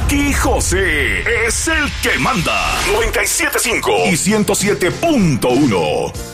Aquí José es el que manda. 97.5 y 107.1.